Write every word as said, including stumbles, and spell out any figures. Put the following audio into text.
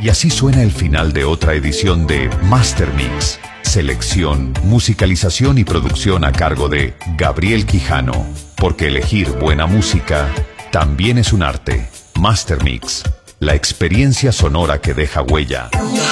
Y así suena el final de otra edición de Master Mix. Selección, musicalización y producción a cargo de Gabriel Quijano. Porque elegir buena música también es un arte. Master Mix, la experiencia sonora que deja huella.